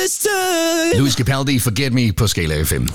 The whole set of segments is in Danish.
Louis Capaldi, Forget Me på Skala FM.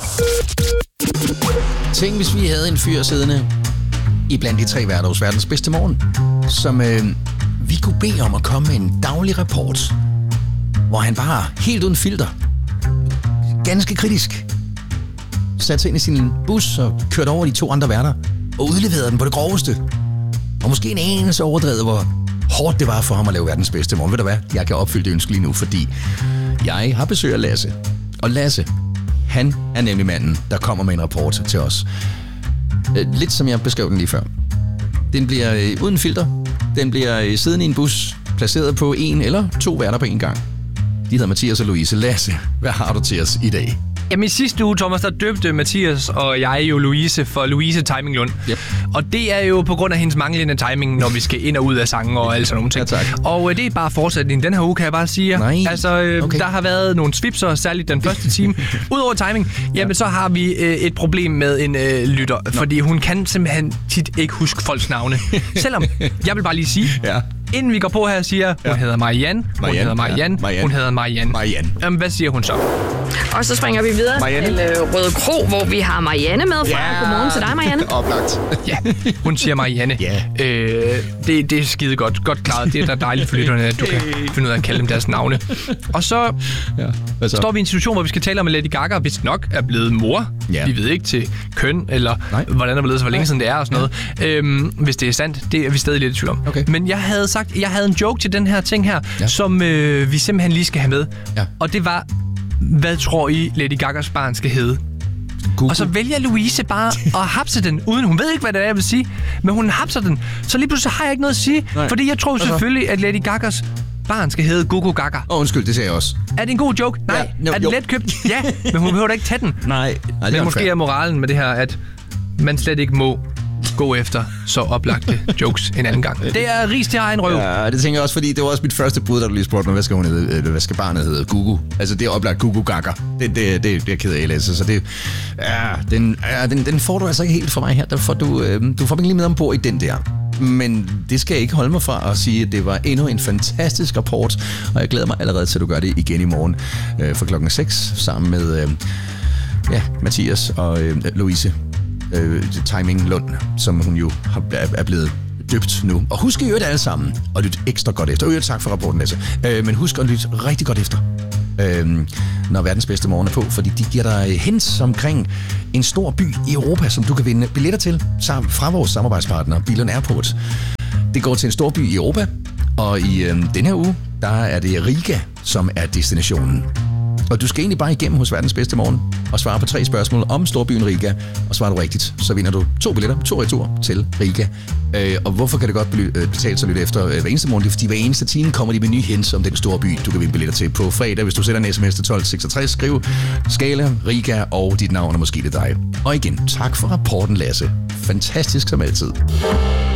Tænk, hvis vi havde en fyr siddende i blandt de 3 værter hos Verdens Bedste Morgen, som vi kunne bede om at komme med en daglig rapport, hvor han bare helt uden filter, ganske kritisk, satte sig ind i sin bus og kørte over de 2 andre værter og udleverede dem på det groveste. Og måske en eneste overdrevet, hvor hårdt det var for ham at lave Verdens Bedste Morgen. Ved du hvad? Jeg kan opfylde det ønske lige nu, fordi jeg har besøg af Lasse. Og Lasse, han er nemlig manden, der kommer med en rapport til os. Lidt som jeg beskrev den lige før. Den bliver uden filter. Den bliver siddende i en bus, placeret på 1 eller 2 værter på en gang. De hedder Mathias og Louise. Lasse, hvad har du til os i dag? Jamen i sidste uge, Thomas, der døbte Mathias og jeg jo Louise for Louise Timinglund. Yep. Og det er jo på grund af hendes manglende timing, når vi skal ind og ud af sangen og alle sådan nogle ting. Ja, tak. Og det er bare fortsætning. Den her uge kan jeg bare sige. Nej. Altså, okay. Der har været nogle svipser, særligt den første time. Udover timing, jamen så har vi et problem med en lytter. Fordi hun kan simpelthen tit ikke huske folks navne. Selvom, jeg vil bare lige sige... Ja. Inden vi går på her, siger hun hedder Marianne. Hun hedder Marianne. Hun hedder Marianne. Jamen, hvad siger hun så? Og så springer vi videre til Røde Kro, hvor vi har Marianne med fra. Godmorgen til dig, Marianne. Oplagt. Ja, hun siger Marianne. Det er skide godt. Godt klaret. Det er da dejligt for lytterne, at du kan finde ud af at kalde dem deres navne. Og så står vi i en situation, hvor vi skal tale om, at Lady Gaga vist nok er blevet mor. Ja. Vi ved ikke til køn, eller hvordan der er blevet så hvor længe siden det er og sådan noget. Hvis det er sandt, det er vi stadig lidt i tvivl om. Okay. Men jeg havde en joke til den her ting her, som vi simpelthen lige skal have med. Ja. Og det var, hvad tror I, Lady Gagas barn skal hedde? Google. Og så vælger Louise bare at hapse den, uden hun ved ikke, hvad det er, jeg vil sige. Men hun hapser den. Så lige pludselig har jeg ikke noget at sige. Nej. Fordi jeg tror selvfølgelig, at Lady Gagas barn skal hedde Gugu Gaga. Undskyld, det sagde jeg også. Er det en god joke? Nej. Er det let købt? Ja, men hun behøver da ikke tage den. Nej. Men måske er moralen med det her, at man slet ikke må gå efter så oplagte jokes en anden gang. Det er ris til egen røv. Ja, det tænker jeg også, fordi det var også mit første bud, da du lige spurgte mig, hvad skal barnet hedde? Gugu. Altså, det er oplagt Gugu Gaga. Det er jeg ked af, Lasse. Så det, den får du altså ikke helt fra mig her. Derfor du får mig lige med ombord i den der. Men det skal jeg ikke holde mig fra at sige, at det var endnu en fantastisk rapport, og jeg glæder mig allerede til, at du gør det igen i morgen for 6:00 sammen med Mathias og Louise Timing Lund, som hun jo er blevet døbt nu. Og husk i øvrigt alle sammen at lytte ekstra godt efter. Tak for rapporten, Lasse. Men husk at lytte rigtig godt efter, når Verdens Bedste Morgen er på, fordi de giver dig hints omkring en stor by i Europa, som du kan vinde billetter til fra vores samarbejdspartner, Billund Airport. Det går til en stor by i Europa, og i denne her uge, der er det Riga, som er destinationen. Og du skal egentlig bare igennem hos Verdens Bedste Morgen og svare på 3 spørgsmål om storbyen Riga. Og svarer du rigtigt, så vinder du 2 billetter, 2 retur til Riga. Og hvorfor kan det godt betale sig lidt efter hver eneste morgen? Det er fordi hver eneste time kommer de med nye hints om den store by, du kan vinde billetter til på fredag. Hvis du sender en sms til 1266, skriv Skala, Riga og dit navn, og måske det dig. Og igen, tak for rapporten, Lasse. Fantastisk som altid.